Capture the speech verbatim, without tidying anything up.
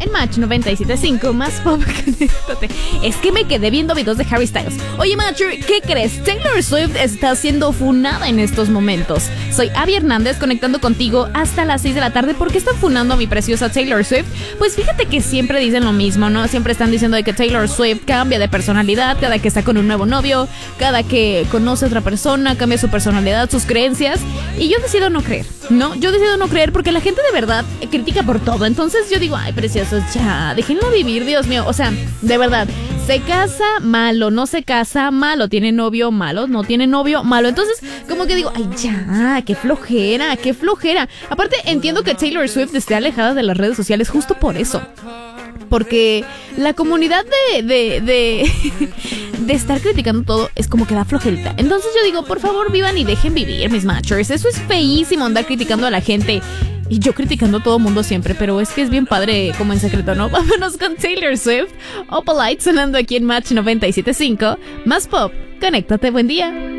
en Match noventa y siete punto cinco, más pop, conéctate. Es que me quedé viendo videos de Harry Styles. Oye, Matcher, ¿qué crees? Taylor Swift está siendo funada en estos momentos. Soy Abby Hernández, conectando contigo hasta las seis de la tarde. ¿Por qué están funando a mi preciosa Taylor Swift? Pues fíjate que siempre dicen lo mismo, ¿no? Siempre están diciendo de que Taylor Swift cambia de personalidad cada que está con un nuevo novio, cada que conoce a otra persona, cambia su personalidad, sus creencias. Y yo decido no creer, ¿no? Yo decido no creer porque la gente de verdad critica por todo. Entonces yo digo, ay, preciosos, ya, déjenlo vivir, Dios mío. O sea, de verdad, se casa, malo, no se casa, malo, tiene novio, malo, no tiene novio, malo. Entonces, como que digo, ay, ya, qué flojera, qué flojera. Aparte, entiendo que Taylor Swift esté alejada de las redes sociales justo por eso. Porque la comunidad de, de, de, de estar criticando todo es como que da flojerita. Entonces yo digo, por favor, vivan y dejen vivir, mis matchers. Eso es feísimo, andar criticando a la gente. Y yo criticando a todo mundo siempre, pero es que es bien padre como en secreto, ¿no? Vámonos con Taylor Swift, Opalite, sonando aquí en Match noventa y siete punto cinco. Más pop, conéctate, buen día.